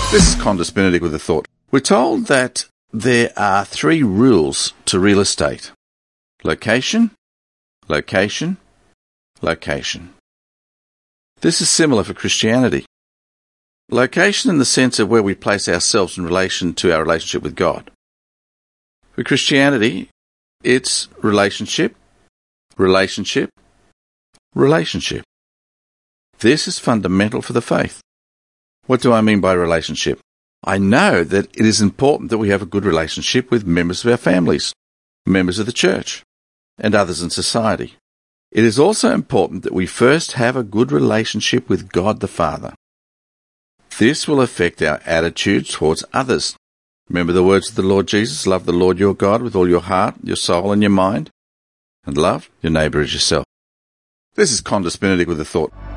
This is Qantas Benedict with a thought. We're told that there are 3 rules to real estate. Location, location, location. This is similar for Christianity. Location in the sense of where we place ourselves in relation to our relationship with God. For Christianity, it's relationship, relationship, relationship. This is fundamental for the faith. What do I mean by relationship? I know that it is important that we have a good relationship with members of our families, members of the church, and others in society. It is also important that we first have a good relationship with God the Father. This will affect our attitudes towards others. Remember the words of the Lord Jesus, love the Lord your God with all your heart, your soul and your mind, and love your neighbour as yourself. This is Qantas Benedict with a thought.